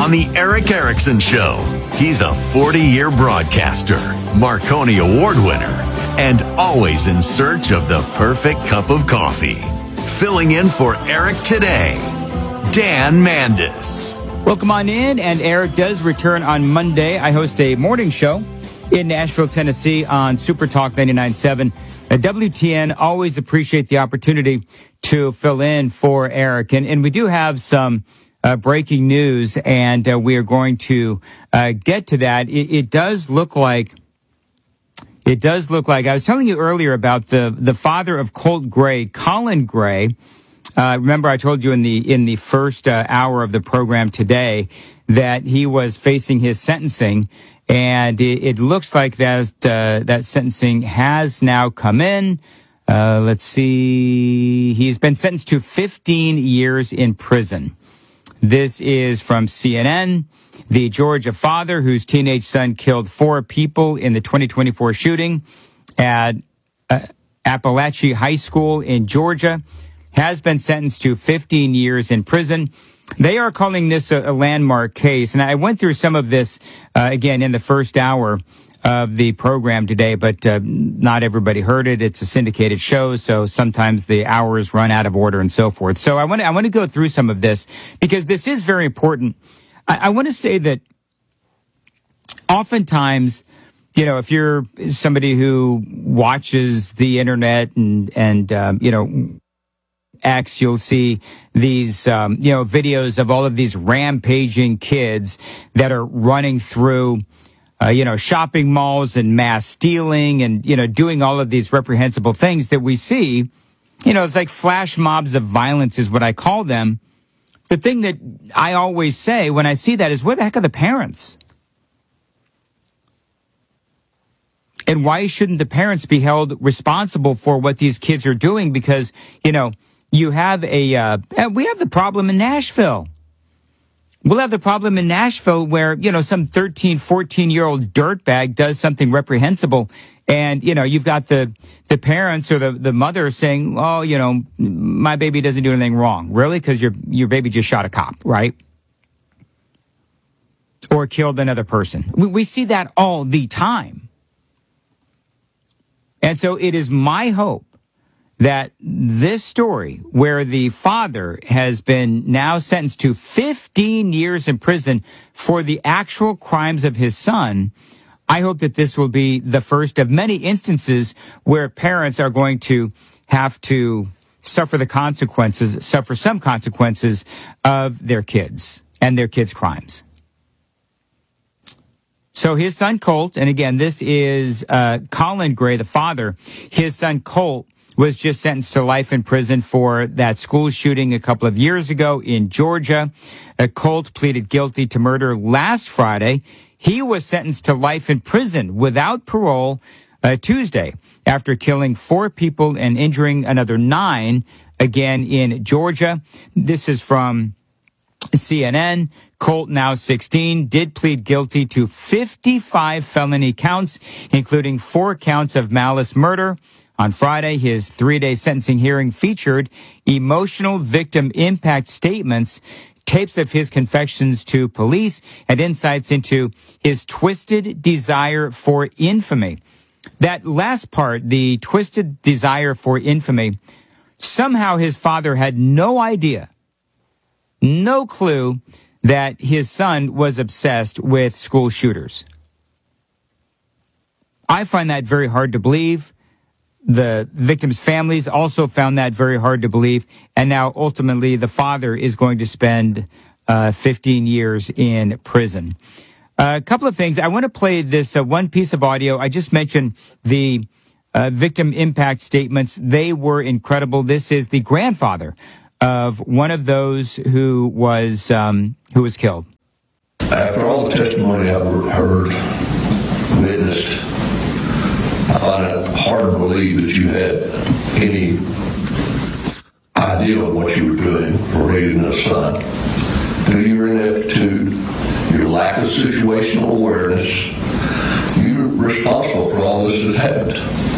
on The Eric Erickson Show. He's a 40-year broadcaster, Marconi Award winner, and always in search of the perfect cup of coffee. Filling in for Eric today, Dan Mandis. Welcome on in, and Eric does return on Monday. I host a morning show in Nashville, Tennessee on Super Talk 99.7. WTN, always appreciate the opportunity to fill in for Eric. And we do have some breaking news, and we are going to get to that. It does look like I was telling you earlier about the father of Colt Gray, Colin Gray. Remember, I told you in the first hour of the program today that he was facing his sentencing. And it looks like that sentencing has now come in. Let's see. He's been sentenced to 15 years in prison. This is from CNN. The Georgia father whose teenage son killed 4 people in the 2024 shooting at Appalachian High School in Georgia has been sentenced to 15 years in prison. They are calling this a landmark case, and I went through some of this, again, in the first hour of the program today, but not everybody heard it. It's a syndicated show, so sometimes the hours run out of order and so forth. So I want to go through some of this because this is very important. I want to say that oftentimes, you know, if you're somebody who watches the internet and X, you'll see these, videos of all of these rampaging kids that are running through, shopping malls and mass stealing and, doing all of these reprehensible things that we see. It's like flash mobs of violence is what I call them. The thing that I always say when I see that is, where the heck are the parents? And why shouldn't the parents be held responsible for what these kids are doing? Because, you have we have the problem in Nashville. We'll have the problem in Nashville where, some 13, 14-year-old dirtbag does something reprehensible. And, you've got the parents or the mother saying, oh, my baby doesn't do anything wrong. Really? Because your baby just shot a cop, right? Or killed another person. We see that all the time. And so it is my hope that this story, where the father has been now sentenced to 15 years in prison for the actual crimes of his son, I hope that this will be the first of many instances where parents are going to have to suffer some consequences of their kids and their kids' crimes. So his son Colt, and again, this is Colin Gray, the father, his son Colt was just sentenced to life in prison for that school shooting a couple of years ago in Georgia. Colt pleaded guilty to murder last Friday. He was sentenced to life in prison without parole Tuesday after killing 4 people and injuring another 9 again in Georgia. This is from CNN. Colt, now 16, did plead guilty to 55 felony counts, including 4 counts of malice murder. On Friday, his 3-day sentencing hearing featured emotional victim impact statements, tapes of his confessions to police, and insights into his twisted desire for infamy. That last part, the twisted desire for infamy, somehow his father had no idea, no clue that his son was obsessed with school shooters. I find that very hard to believe. The victims' families also found that very hard to believe. And now, ultimately, the father is going to spend 15 years in prison. A couple of things. I want to play this one piece of audio. I just mentioned the victim impact statements. They were incredible. This is the grandfather of one of those who was killed. After all the testimony I've heard, witnessed, I find it hard to believe that you had any idea of what you were doing for raising a son. Due to your ineptitude, your lack of situational awareness, you're responsible for all this that's happened.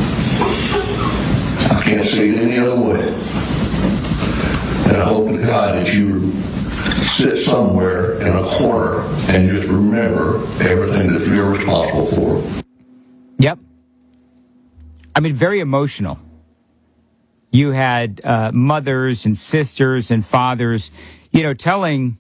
I can't see it any other way. And I hope to God that you sit somewhere in a corner and just remember everything that you're responsible for. Yep. I mean, very emotional. You had mothers and sisters and fathers, telling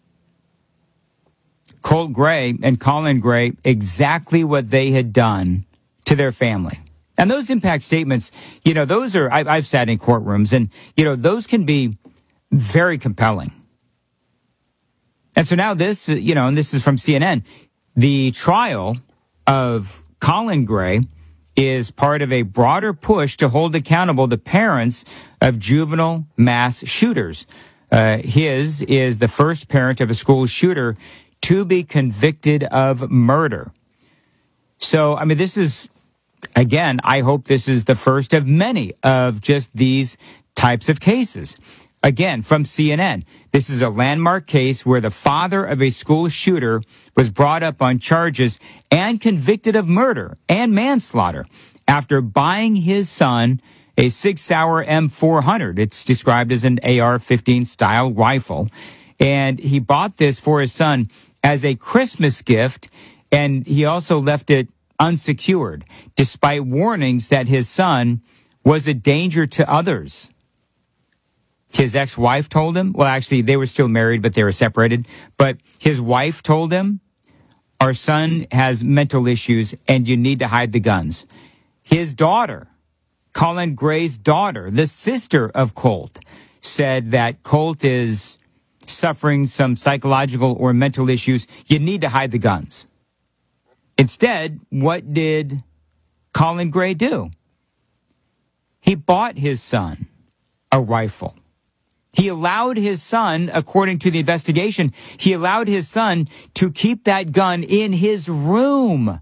Colt Gray and Colin Gray exactly what they had done to their family. And those impact statements, those are, I've sat in courtrooms and, those can be very compelling. And so now this, and this is from CNN, the trial of Colin Gray is part of a broader push to hold accountable the parents of juvenile mass shooters. His is the first parent of a school shooter to be convicted of murder. So, I mean, this is, again, I hope this is the first of many of just these types of cases. Again, from CNN, this is a landmark case where the father of a school shooter was brought up on charges and convicted of murder and manslaughter after buying his son a 6-hour M400. It's described as an AR-15 style rifle. And he bought this for his son as a Christmas gift, and he also left it unsecured, despite warnings that his son was a danger to others. His ex-wife told him, well, actually, they were still married, but they were separated. But his wife told him, our son has mental issues and you need to hide the guns. His daughter, Colin Gray's daughter, the sister of Colt, said that Colt is suffering some psychological or mental issues. You need to hide the guns. Instead, what did Colin Gray do? He bought his son a rifle. He allowed his son, according to the investigation, he allowed his son to keep that gun in his room.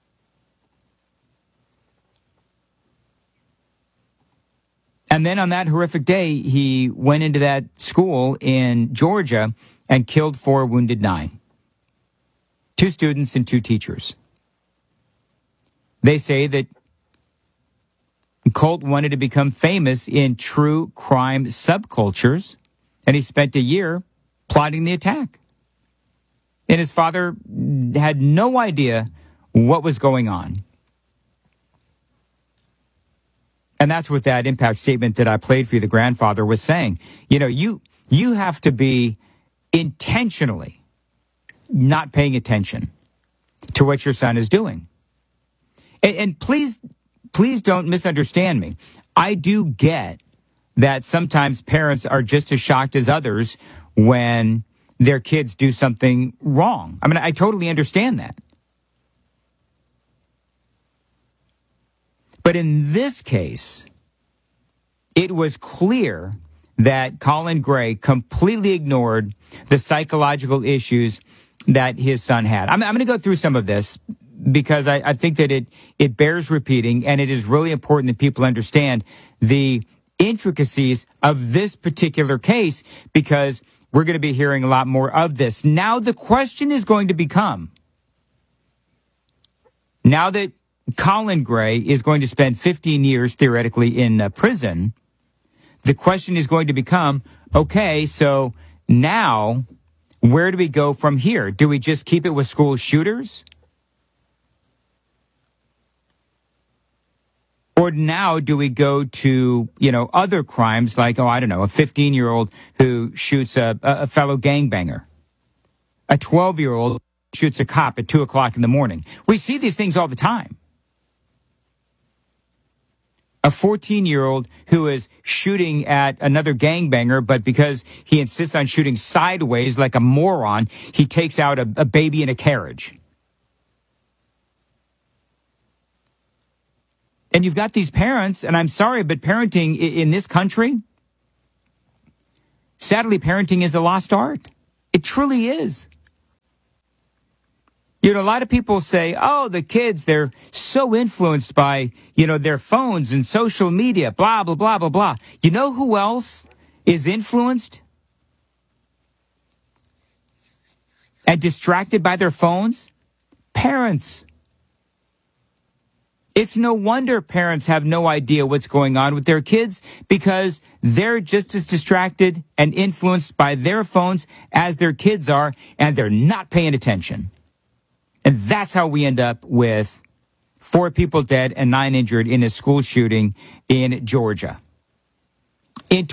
And then on that horrific day, he went into that school in Georgia and killed 4, wounded 9. 2 students and 2 teachers. They say that Colt wanted to become famous in true crime subcultures, and he spent a year plotting the attack. And his father had no idea what was going on. And that's what that impact statement that I played for you, the grandfather, was saying. You have to be intentionally not paying attention to what your son is doing. And please don't misunderstand me. I do get that sometimes parents are just as shocked as others when their kids do something wrong. I mean, I totally understand that. But in this case, it was clear that Colin Gray completely ignored the psychological issues that his son had. I'm going to go through some of this because I think that it bears repeating, and it is really important that people understand the intricacies of this particular case, because we're going to be hearing a lot more of this. Now the question is going to become, now that Colin Gray is going to spend 15 years theoretically in prison, the question is going to become, okay, so now where do we go from here? Do we just keep it with school shooters? Or now do we go to, other crimes like, a 15-year-old who shoots a fellow gangbanger, a 12-year-old shoots a cop at 2 o'clock in the morning. We see these things all the time. A 14-year-old who is shooting at another gangbanger, but because he insists on shooting sideways like a moron, he takes out a baby in a carriage. And you've got these parents, and I'm sorry, but parenting in this country, sadly, parenting is a lost art. It truly is. A lot of people say, oh, the kids, they're so influenced by, their phones and social media, blah, blah, blah, blah, blah. You know who else is influenced and distracted by their phones? Parents. It's no wonder parents have no idea what's going on with their kids, because they're just as distracted and influenced by their phones as their kids are, and they're not paying attention. And that's how we end up with 4 people dead and 9 injured in a school shooting in Georgia. In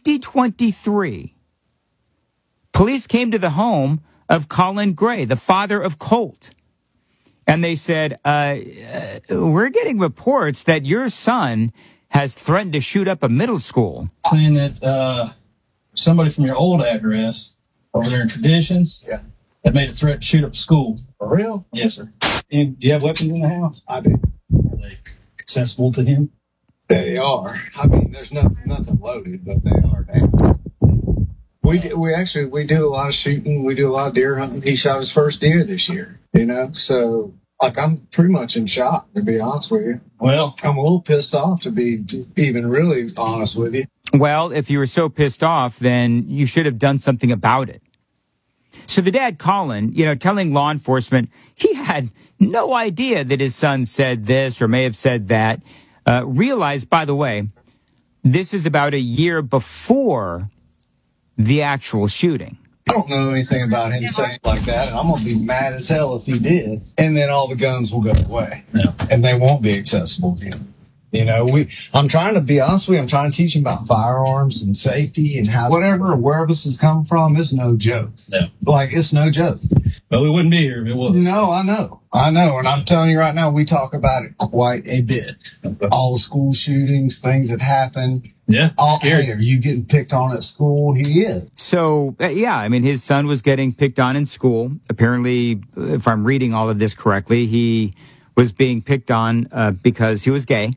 2023, police came to the home of Colin Gray, the father of Colt. And they said, we're getting reports that your son has threatened to shoot up a middle school. Saying that somebody from your old address over there in Traditions had made a threat to shoot up a school. For real? Yes, sir. And do you have weapons in the house? I do. Are they accessible to him? They are. I mean, there's nothing loaded, but they are down. We do a lot of shooting. We do a lot of deer hunting. He shot his first deer this year, so like I'm pretty much in shock, to be honest with you. Well, I'm a little pissed off, to be even really honest with you. Well, if you were so pissed off, then you should have done something about it. So the dad, Colin, telling law enforcement he had no idea that his son said this or may have said that, realized, by the way, this is about a year before the actual shooting. I don't know anything about him saying like that, and I'm going to be mad as hell if he did. And then all the guns will go away, and they won't be accessible to him. I'm trying to be honest with you. I'm trying to teach him about firearms and safety and how wherever this is coming from is no joke. No. Like, it's no joke. Well, we wouldn't be here if it was. No, I know. And I'm telling you right now, we talk about it quite a bit. All the school shootings, things that happen. Yeah, scary. Hey, are you getting picked on at school? He is. So, his son was getting picked on in school. Apparently, if I'm reading all of this correctly, he was being picked on because he was gay.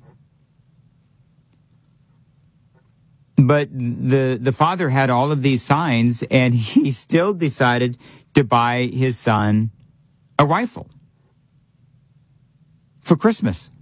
But the father had all of these signs, and he still decided to buy his son a rifle for Christmas.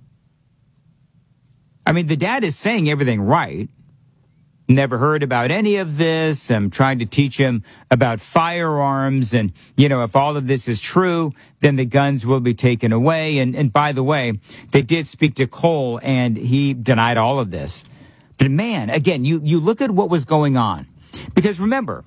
I mean, the dad is saying everything right. Never heard about any of this. I'm trying to teach him about firearms. And, if all of this is true, then the guns will be taken away. And by the way, they did speak to Cole, and he denied all of this. But man, again, you look at what was going on. Because remember,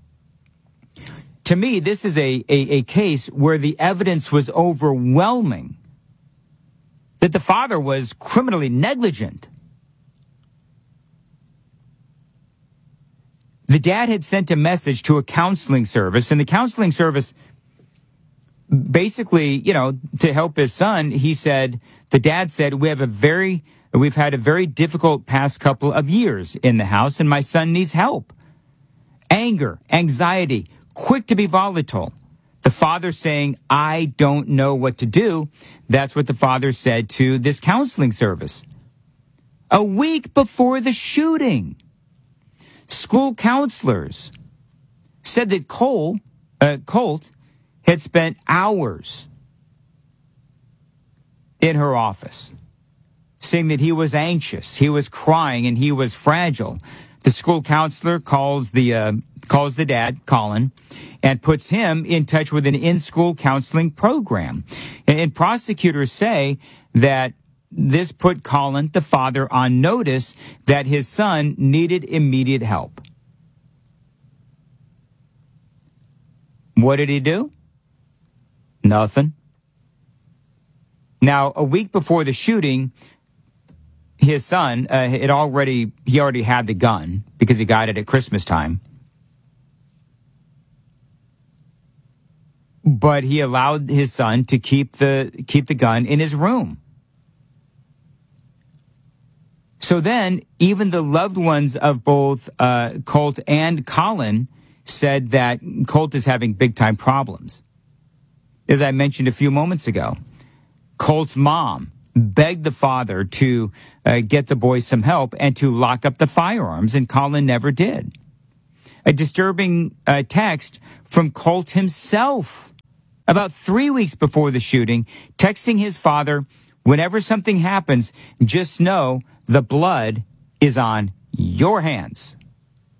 to me, this is a case where the evidence was overwhelming that the father was criminally negligent. The dad had sent a message to a counseling service, and the counseling service basically, to help his son, the dad said, we've had a very difficult past couple of years in the house, and my son needs help. Anger, anxiety, quick to be volatile. The father saying, I don't know what to do. That's what the father said to this counseling service. A week before the shooting, school counselors said that Colt had spent hours in her office, saying that he was anxious, he was crying, and he was fragile. The school counselor calls the dad, Colin, and puts him in touch with an in-school counseling program. And prosecutors say that this put Colin, the father, on notice that his son needed immediate help. What did he do? Nothing. Now, a week before the shooting, his son, he already had the gun because he got it at Christmas time. But he allowed his son to keep the gun in his room. So then, even the loved ones of both Colt and Colin said that Colt is having big-time problems. As I mentioned a few moments ago, Colt's mom begged the father to get the boys some help and to lock up the firearms, and Colin never did. A disturbing text from Colt himself about 3 weeks before the shooting, texting his father, whenever something happens, just know the blood is on your hands.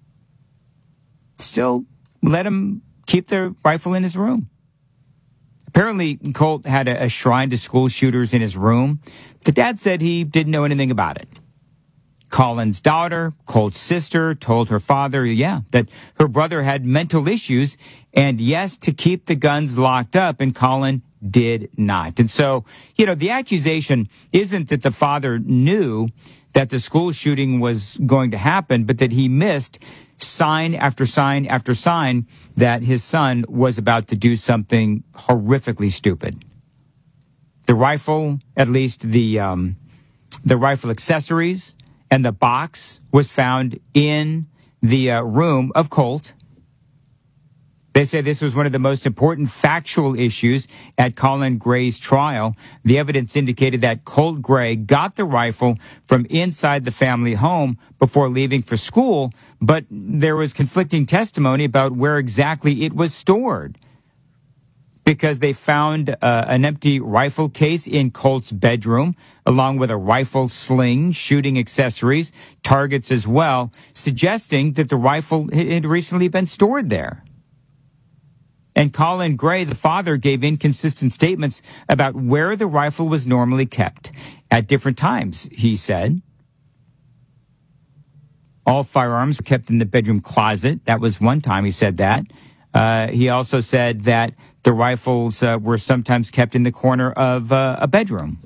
Still let him keep the rifle in his room. Apparently, Colt had a shrine to school shooters in his room. The dad said he didn't know anything about it. Colin's daughter, Colt's sister, told her father, that her brother had mental issues and, yes, to keep the guns locked up, and Colin did not. And so, the accusation isn't that the father knew that the school shooting was going to happen, but that he missed sign after sign after sign that his son was about to do something horrifically stupid. The rifle, at least the rifle accessories and the box, was found in the room of Colt. They say this was one of the most important factual issues at Colin Gray's trial. The evidence indicated that Colt Gray got the rifle from inside the family home before leaving for school, but there was conflicting testimony about where exactly it was stored, because they found an empty rifle case in Colt's bedroom, along with a rifle sling, shooting accessories, targets as well, suggesting that the rifle had recently been stored there. And Colin Gray, the father, gave inconsistent statements about where the rifle was normally kept at different times, he said. All firearms were kept in the bedroom closet. That was one time he said that. He also said that the rifles were sometimes kept in the corner of a bedroom.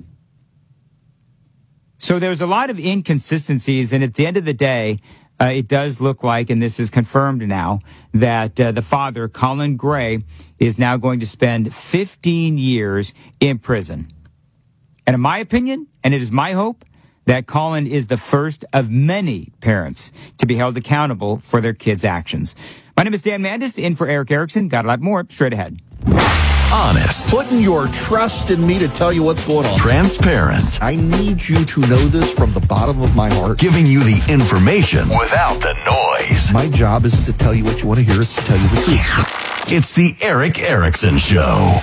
So there's a lot of inconsistencies, and at the end of the day, it does look like, and this is confirmed now, that the father, Colin Gray, is now going to spend 15 years in prison. And in my opinion, and it is my hope, that Colin is the first of many parents to be held accountable for their kids' actions. My name is Dan Mandis, in for Eric Erickson. Got a lot more straight ahead. Honest. Putting your trust in me to tell you what's going on. Transparent. I need you to know this from the bottom of my heart. Giving you the information without the noise. My job isn't to tell you what you want to hear, it's to tell you the truth. It's the Eric Erickson Show.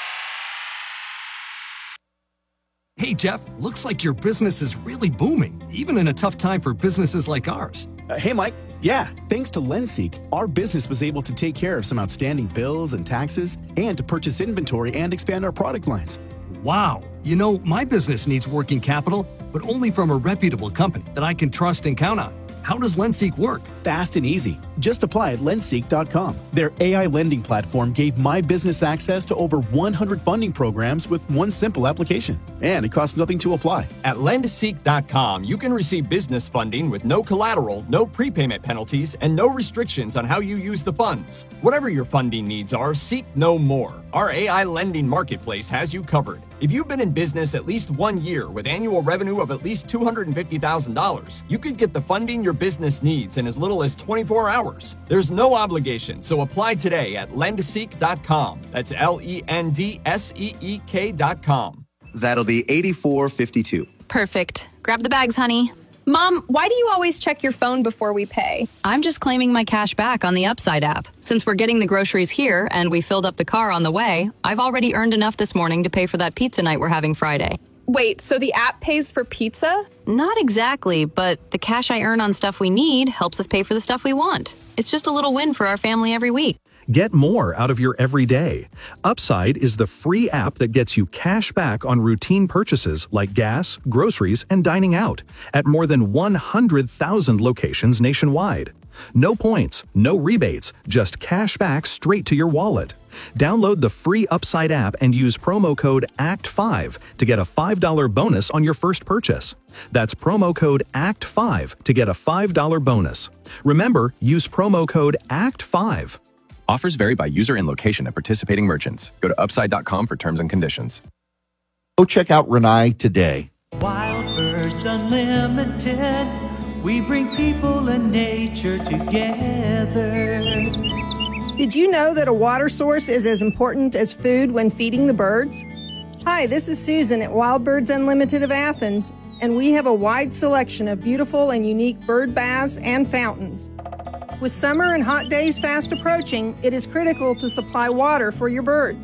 Hey, Jeff, looks like your business is really booming, even in a tough time for businesses like ours. Hey, Mike. Yeah, thanks to LendSeek, our business was able to take care of some outstanding bills and taxes and to purchase inventory and expand our product lines. Wow. My business needs working capital, but only from a reputable company that I can trust and count on. How does LendSeek work? Fast and easy. Just apply at lendseek.com. Their AI lending platform gave my business access to over 100 funding programs with one simple application. And it costs nothing to apply. At lendseek.com, you can receive business funding with no collateral, no prepayment penalties, and no restrictions on how you use the funds. Whatever your funding needs are, seek no more. Our AI lending marketplace has you covered. If you've been in business at least 1 year with annual revenue of at least $250,000, you could get the funding your business needs in as little as 24 hours. There's no obligation, so apply today at lendseek.com. That's LENDSEEK.com. That'll be $84.52. Perfect. Grab the bags, honey. Mom, why do you always check your phone before we pay? I'm just claiming my cash back on the Upside app. Since we're getting the groceries here and we filled up the car on the way, I've already earned enough this morning to pay for that pizza night we're having Friday. Wait, so the app pays for pizza? Not exactly, but the cash I earn on stuff we need helps us pay for the stuff we want. It's just a little win for our family every week. Get more out of your everyday. Upside is the free app that gets you cash back on routine purchases like gas, groceries, and dining out at more than 100,000 locations nationwide. No points, no rebates, just cash back straight to your wallet. Download the free Upside app and use promo code ACT5 to get a $5 bonus on your first purchase. That's promo code ACT5 to get a $5 bonus. Remember, use promo code ACT5. Offers vary by user and location at participating merchants. Go to upside.com for terms and conditions. Go check out Renai today. Wild Birds Unlimited. We bring people and nature together. Did you know that a water source is as important as food when feeding the birds? Hi, this is Susan at Wild Birds Unlimited of Athens, and we have a wide selection of beautiful and unique bird baths and fountains. With summer and hot days fast approaching, it is critical to supply water for your birds.